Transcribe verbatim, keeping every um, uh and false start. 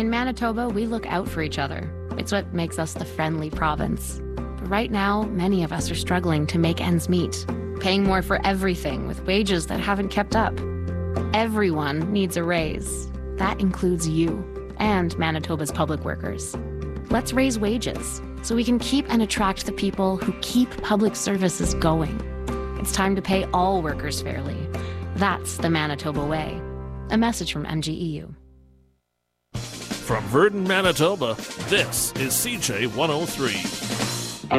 In Manitoba, we look out for each other. It's what makes us the friendly province. But right now, many of us are struggling to make ends meet, paying more for everything with wages that haven't kept up. Everyone needs a raise. That includes you and Manitoba's public workers. Let's raise wages so we can keep and attract the people who keep public services going. It's time to pay all workers fairly. That's the Manitoba way. A message from M G E U. From Virden, Manitoba, this is C J one oh three.